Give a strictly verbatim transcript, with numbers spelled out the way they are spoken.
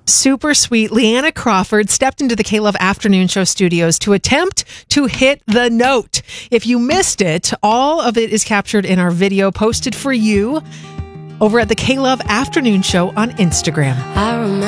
super sweet Leanna Crawford stepped into the K-Love Afternoon Show studios to attempt to hit the note. If you missed it, all of it is captured in our video posted for you over at the K-Love Afternoon Show on Instagram. I remember